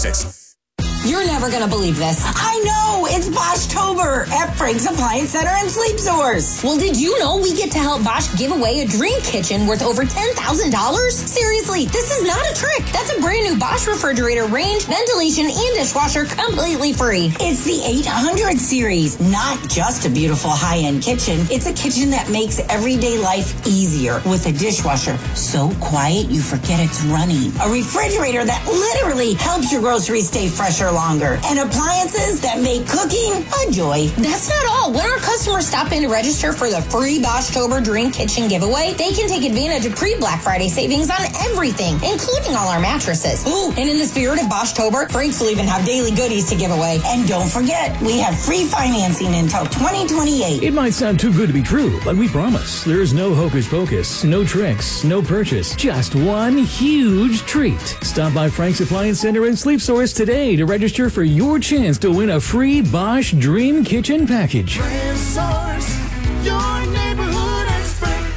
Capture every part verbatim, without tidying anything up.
six. You're never going to believe this. I know! It's Boschtober at Frank's Appliance Center and Sleep Source. Well, did you know we get to help Bosch give away a dream kitchen worth over ten thousand dollars? Seriously, this is not a trick. That's a brand new Bosch refrigerator, range, ventilation, and dishwasher completely free. It's the eight hundred series, not just a beautiful high-end kitchen. It's a kitchen that makes everyday life easier with a dishwasher so quiet you forget it's running. A refrigerator that literally helps your groceries stay fresher longer. And appliances that make cooking a joy. That's not all. When our customers stop in to register for the free Boschtober Dream Kitchen giveaway, they can take advantage of pre-Black Friday savings on everything, including all our mattresses. Ooh, and in the spirit of Boschtober, Frank's will even have daily goodies to give away. And don't forget, we have free financing until twenty twenty-eight. It might sound too good to be true, but we promise there is no hocus pocus, no tricks, no purchase, just one huge treat. Stop by Frank's Appliance Center and Sleep Source today to register for your chance to win a free Bosch Dream Kitchen package. Dream Source, your neighborhood expert.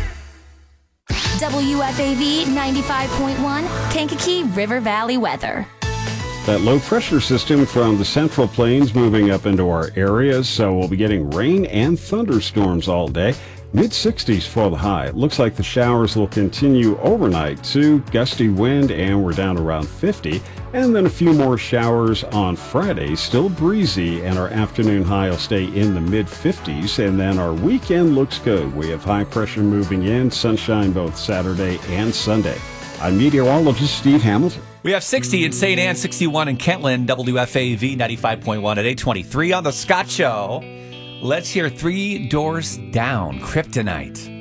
W F A V ninety-five point one, Kankakee River Valley weather. That low pressure system from the Central Plains moving up into our areas, so we'll be getting rain and thunderstorms all day. mid sixties for the high. It looks like the showers will continue overnight to gusty wind, and we're down around fifty. And then a few more showers on Friday, still breezy, and our afternoon high will stay in the mid fifties. And then our weekend looks good. We have high pressure moving in, sunshine both Saturday and Sunday. I'm meteorologist Steve Hamilton. We have sixty in Saint Anne, sixty-one in Kentland, W F A V ninety-five point one at eight twenty-three on The Scott Show. Let's hear Three Doors Down, Kryptonite.